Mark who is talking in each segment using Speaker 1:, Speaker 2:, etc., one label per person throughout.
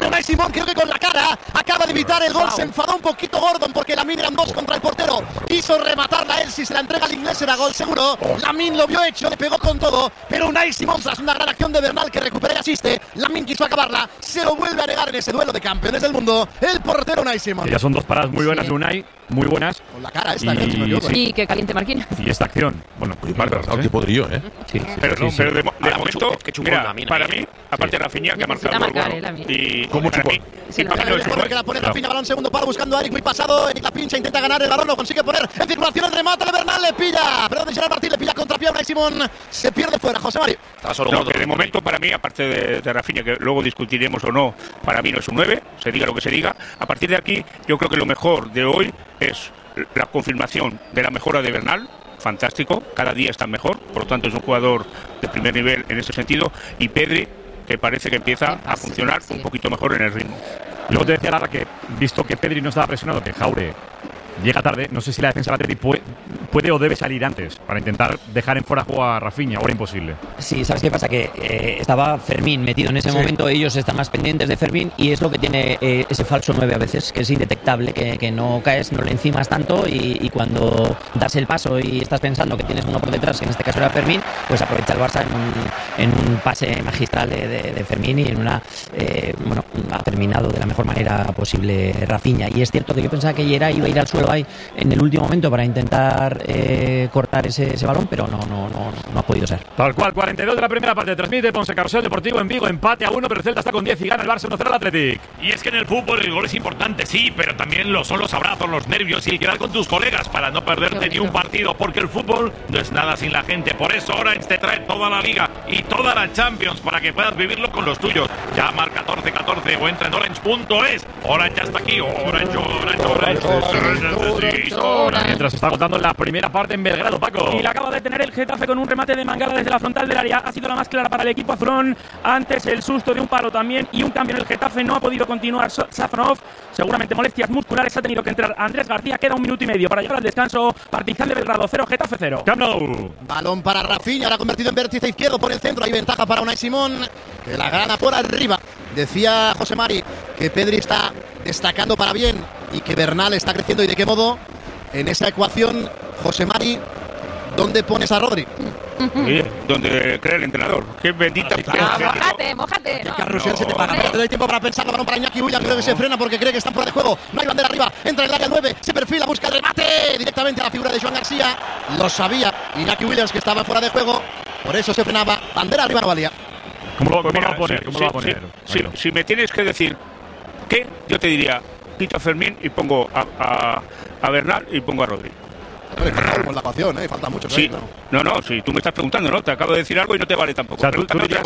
Speaker 1: ocurre Unai Simón, creo que con la cara acaba de evitar el gol. Se enfadó un poquito Gordon porque Lamine eran 2 contra el portero. Quiso rematarla él, si se la entrega al inglés era gol seguro. Lamine lo vio hecho, le pegó con todo, pero Unai Simón, tras una gran acción de Bernal que recupera y asiste, Lamine quiso acabarla, se lo vuelve a negar en ese duelo de campeones del mundo el portero Unai Simón.
Speaker 2: Ya son 2 paradas muy buenas de Unai, muy buenas.
Speaker 1: Con la cara esta,
Speaker 3: y que caliente Marquina.
Speaker 2: Y esta acción, bueno,
Speaker 4: qué podrío,
Speaker 5: Sí, pero de momento,
Speaker 6: mira, para mí, aparte de Rafinha, que ha marcado
Speaker 5: y
Speaker 4: ¿cómo
Speaker 5: para mí,
Speaker 1: que la pone Rafinha, balón segundo palo buscando a Eric, muy pasado. Eric la pincha, intenta ganar el balón, lo consigue poner en circulación, el remate de Bernal, le pilla. Perdón, de Gerard Martín, le pilla contra Unai Simón, se pierde fuera, José Mari.
Speaker 5: No, que de momento para mí, aparte de Rafinha, que luego discutiremos o no, para mí no es un 9, se diga lo que se diga. A partir de aquí, yo creo que lo mejor de hoy es la confirmación de la mejora de Bernal. Fantástico, cada día está mejor, por lo tanto es un jugador de primer nivel en ese sentido, y Pedri, que parece que empieza a funcionar un poquito mejor en el ritmo.
Speaker 2: Luego te decía Lara que, visto que Pedri no estaba presionado, que Jaure llega tarde, no sé si la defensa de Atleti puede o debe salir antes para intentar dejar en fuera de juego a Rafinha, ahora imposible.
Speaker 7: Sí, ¿sabes qué pasa? Que estaba Fermín metido en ese momento, ellos están más pendientes de Fermín y es lo que tiene ese falso 9 a veces, que es indetectable, que no caes, no le encimas tanto y cuando das el paso y estás pensando que tienes uno por detrás, que en este caso era Fermín, pues aprovecha el Barça en un pase magistral de Fermín y en una ha terminado de la mejor manera posible Rafinha. Y es cierto que yo pensaba que Yera iba a ir al suelo ahí en el último momento para intentar cortar ese balón, pero no ha podido ser.
Speaker 2: Tal cual, 42 de la primera parte, transmite Ponce Carrusel Deportivo en Vigo, empate a 1, pero el Celta está con 10 y gana el Barça 1-0 al Athletic.
Speaker 6: Y es que en el fútbol el gol es importante, sí, pero también lo son los abrazos, los nervios y el quedar con tus colegas para no perderte ni un partido, porque el fútbol no es nada sin la gente. Por eso Orange te trae toda la Liga y toda la Champions para que puedas vivirlo con los tuyos. Llama al 1414 o entra en orange.es. Orange ya está aquí, Orange.
Speaker 2: Mientras se está agotando la primera parte en Belgrado, Paco.
Speaker 8: Y la acaba de tener el Getafe con un remate de Mangala desde la frontal del área. Ha sido la más clara para el equipo azulón. Antes el susto de un palo también y un cambio en el Getafe. No ha podido continuar Safronov. Seguramente molestias musculares. Ha tenido que entrar Andrés García. Queda 1 minuto y medio para llegar al descanso. Partizan de Belgrado 0, Getafe 0.
Speaker 2: Camp Nou.
Speaker 1: Balón para Rafinha, ahora convertido en vértice izquierdo por el centro. Hay ventaja para Unai Simón, que la gana por arriba. Decía José Mari que Pedri está destacando para bien y que Bernal está creciendo. ¿Y de qué modo? En esa ecuación, José Mari, ¿dónde pones a Rodri?
Speaker 5: Donde cree el entrenador. Qué bendita.
Speaker 3: Mójate.
Speaker 1: El carrusel se te para. No te doy tiempo para pensarlo. Balón para Iñaki Williams. Creo que se frena porque cree que están fuera de juego. No hay bandera arriba. Entra en el área 9. Se perfila, busca el remate. Directamente a la figura de Joan García. Lo sabía Iñaki Williams que estaba fuera de juego. Por eso se frenaba. Bandera arriba no valía.
Speaker 2: ¿Cómo lo va a poner?
Speaker 5: Si me tienes que decir qué, yo te diría, quito a Fermín y pongo a Bernal y pongo a Rodri.
Speaker 1: Con la pasión, falta mucho.
Speaker 5: Sí. No, si tú me estás preguntando, ¿no? Te acabo de decir algo y no te vale tampoco.
Speaker 2: O sea, tú dirías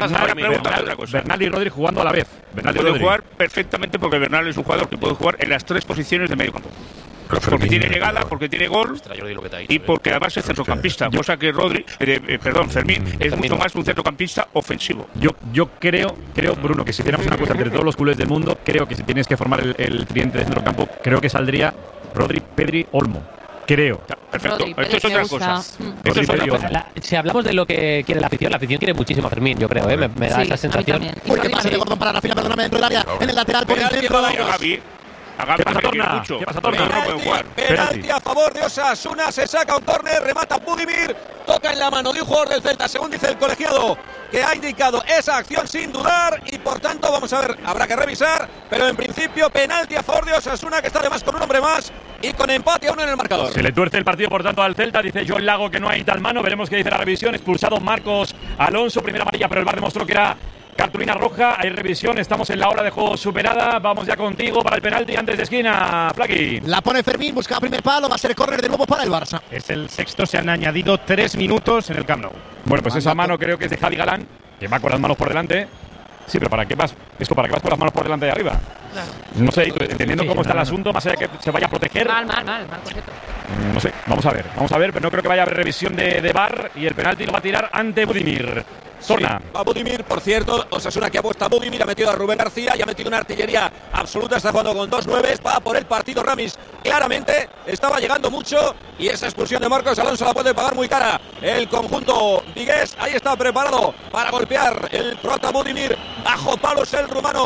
Speaker 2: Bernal y Rodri jugando a la vez.
Speaker 5: Puede jugar perfectamente porque Bernal es un jugador que puede jugar en las 3 posiciones de medio campo. Porque tiene llegada, porque tiene gol y porque además es centrocampista, cosa que Fermín es mucho más un centrocampista ofensivo.
Speaker 2: Yo creo, Bruno, que si tenemos una cosa entre todos los culés del mundo, creo que si tienes que formar el tridente de centrocampo, creo que saldría Rodri, Pedri, Olmo. Creo.
Speaker 5: Perfecto. Esto es otra cosa.
Speaker 7: Si hablamos de lo que quiere la afición quiere muchísimo a Fermín, yo creo, me da esa sensación.
Speaker 1: Uy, qué pase de Gordon para Rafinha, perdóname, dentro del área, en el lateral por el centro.
Speaker 2: ¿Qué pasa, Torna?
Speaker 9: Penalti a favor de Osasuna, se saca un córner, remata Budimir, toca en la mano de un jugador del Celta, según dice el colegiado, que ha indicado esa acción sin dudar y por tanto vamos a ver, habrá que revisar, pero en principio penalti a favor de Osasuna, que está además con un hombre más y con empate a 1 en el marcador.
Speaker 2: Se le tuerce el partido por tanto al Celta, dice Joel Lago que no hay tal mano, veremos qué dice la revisión. Expulsado Marcos Alonso, primera amarilla, pero el VAR demostró que era cartulina roja. Hay revisión, estamos en la hora de juego superada. Vamos ya contigo para el penalti antes de esquina, Flaqui.
Speaker 1: La pone Fermín, busca primer palo, va a ser córner de nuevo para el Barça.
Speaker 10: Es el sexto, se han añadido 3 minutos en el Camp Nou.
Speaker 2: Bueno, pues esa mano creo que es de Javi Galán, que va con las manos por delante. Sí, pero ¿para qué vas? Esto, ¿para qué vas con las manos por delante de arriba? Claro. No sé, entendiendo cómo está el asunto, más allá de que se vaya a proteger.
Speaker 3: Mal, concepto.
Speaker 2: No sé, vamos a ver, pero no creo que vaya a haber revisión de VAR y el penalti lo va a tirar ante Budimir. Torna.
Speaker 9: Sí, va Budimir, por cierto, Osasuna que apuesta a Budimir, ha metido a Rubén García y ha metido una artillería absoluta, está jugando con 2 9s, va por el partido Ramis, claramente estaba llegando mucho y esa expulsión de Marcos Alonso la puede pagar muy cara el conjunto vigués. Ahí está preparado para golpear el croata Budimir, bajo palos el rumano